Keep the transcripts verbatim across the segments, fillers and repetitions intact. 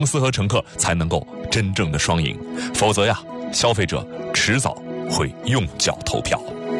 公司和乘客才能够真正的双赢，否则呀，消费者迟早会用脚投票。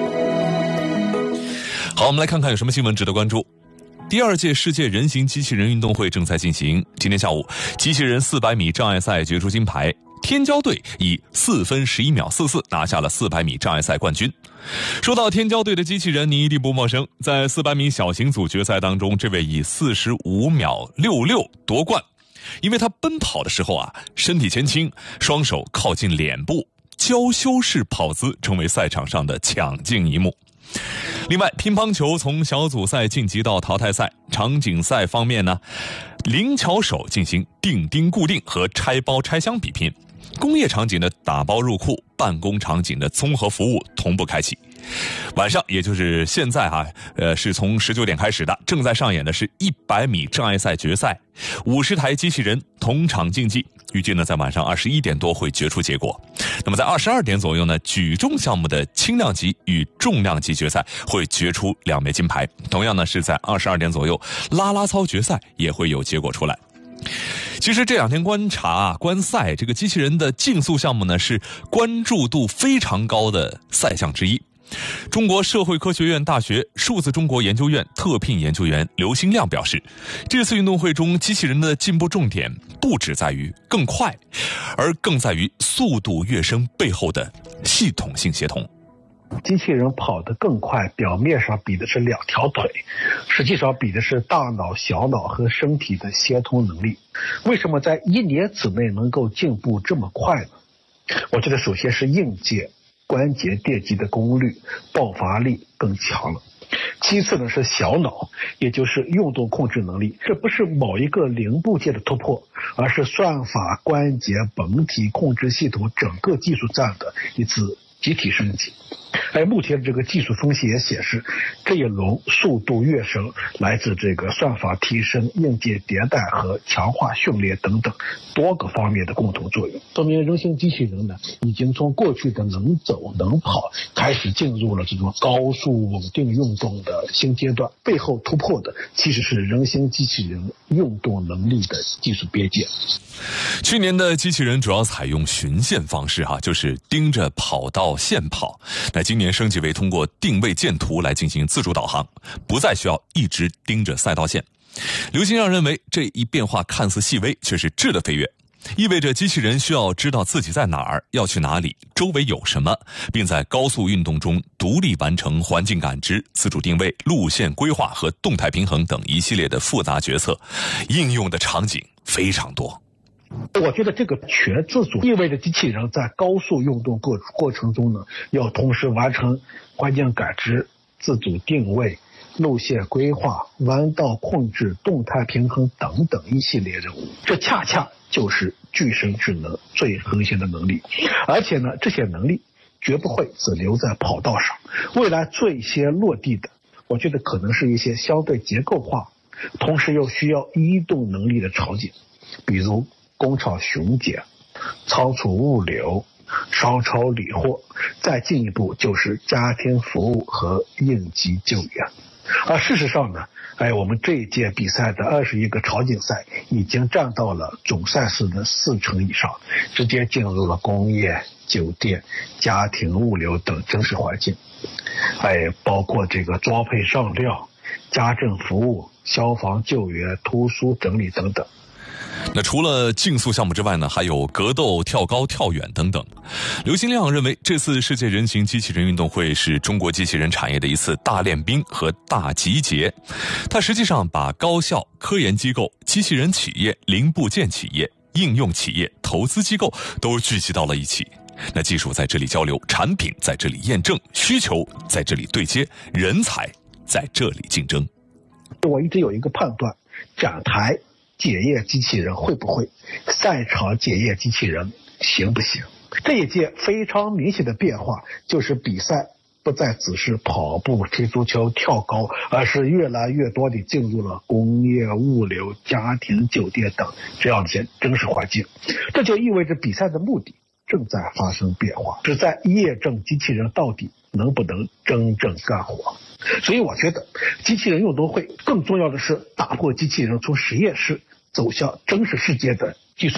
好，我们来看看有什么新闻值得关注。第二届世界人形机器人运动会正在进行，今天下午，机器人四百米障碍赛决出金牌，天骄队以四分十一秒四四拿下了四百米障碍赛冠军。说到天骄队的机器人，你一定不陌生，在四百米小型组决赛当中，这位以四十五秒六六夺冠。因为他奔跑的时候啊，身体前倾，双手靠近脸部，娇羞式跑姿成为赛场上的抢镜一幕。另外，乒乓球从小组赛晋级到淘汰赛，场景赛方面呢，灵巧手进行钉钉固定和拆包拆箱比拼，工业场景的打包入库，办公场景的综合服务同步开启。晚上，也就是现在啊，呃，是从十九点开始的，正在上演的是一百米障碍赛决赛，五十台机器人同场竞技，预计呢在晚上二十一点多会决出结果。那么在二十二点左右呢，举重项目的轻量级与重量级决赛会决出两枚金牌，同样呢是在二十二点左右，啦啦操决赛也会有结果出来。其实这两天观察啊观赛，这个机器人的竞速项目呢是关注度非常高的赛项之一。中国社会科学院大学数字中国研究院特聘研究员刘新亮表示，这次运动会中机器人的进步重点不只在于更快，而更在于速度跃升背后的系统性协同。 机器人跑得更快，表面上比的是两条腿，实际上比的是大脑、小脑和身体的协同能力。为什么在一年之内能够进步这么快呢？我觉得首先是硬件，关节电极的功率、爆发力更强了。其次呢是小脑，也就是运动控制能力。这不是某一个零部件的突破，而是算法、关节、本体控制系统整个技术站的一次集体升级。而目前这个技术分析也显示，这一轮速度跃升来自这个算法提升、硬件迭代和强化训练等等多个方面的共同作用，说明人形机器人呢已经从过去的能走能跑开始进入了这种高速稳定运动的新阶段，背后突破的其实是人形机器人运动能力的技术边界。 去年的机器人主要采用循线方式哈、啊，就是盯着跑道线跑。那今年升级为通过定位箭图来进行自主导航，不再需要一直盯着赛道线。刘新亮认为，这一变化看似细微，却是质的飞跃，意味着机器人需要知道自己在哪儿，要去哪里，周围有什么，并在高速运动中独立完成环境感知、自主定位、路线规划和动态平衡等一系列的复杂决策，应用的场景非常多。 我觉得这个全自主意味着机器人在高速运动过过程中呢，要同时完成环境感知、自主定位、路线规划、弯道控制、动态平衡等等一系列任务。这恰恰就是具身智能最核心的能力。而且呢，这些能力绝不会只留在跑道上，未来最先落地的，我觉得可能是一些相对结构化，同时又需要移动能力的场景，比如工厂巡检、仓储物流、商超理货，再进一步就是家庭服务和应急救援。而事实上呢，哎，我们这一届比赛的二十一个场景赛已经占到了总赛事的四成以上，直接进入了工业、酒店、家庭物流等真实环境，哎，包括这个装配上料、家政服务、消防救援、图书整理等等。 那除了竞速项目之外呢，还有格斗、跳高、跳远等等。刘新亮认为，这次世界人形机器人运动会是中国机器人产业的一次大练兵和大集结。它实际上把高校、科研机构、机器人企业、零部件企业、应用企业、投资机构都聚集到了一起。那技术在这里交流，产品在这里验证，需求在这里对接，人才在这里竞争。 我一直有一个判断，展台检验机器人会不会，赛场检验机器人行不行。这一届非常明显的变化就是比赛不再只是跑步、踢足球、跳高，而是越来越多地进入了工业、物流、家庭、酒店等这样的一些真实环境。这就意味着比赛的目的正在发生变化，是在验证机器人到底能不能真正干活。所以我觉得机器人运动会更重要的是打破机器人从实验室走向真实世界的技术